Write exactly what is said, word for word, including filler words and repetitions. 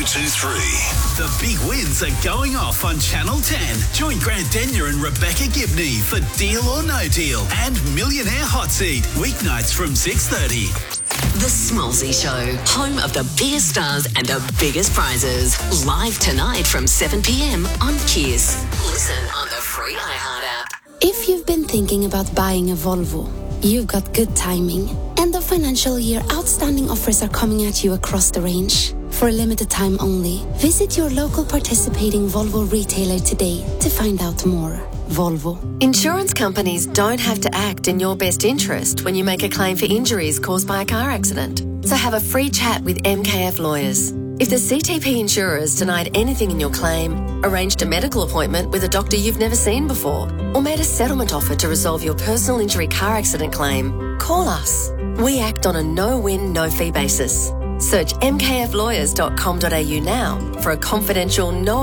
two three. The big wins are going off on Channel ten. Join Grant Denyer and Rebecca Gibney for Deal or No Deal and Millionaire Hot Seat, weeknights from six thirty. The Smallsy Show, home of the biggest stars and the biggest prizes. Live tonight from seven p.m. on Kiss. Listen on the free iHeart app. If you've been thinking about buying a Volvo, you've got good timing. End of financial year outstanding offers are coming at you across the range. For a limited time only, visit your local participating Volvo retailer today to find out more. Volvo. Insurance companies don't have to act in your best interest when you make a claim for injuries caused by a car accident. So have a free chat with M K F Lawyers. If the C T P insurers denied anything in your claim, arranged a medical appointment with a doctor you've never seen before, or made a settlement offer to resolve your personal injury car accident claim, call us. We act on a no-win, no-fee basis. Search m k f lawyers dot com dot a u now for a confidential, no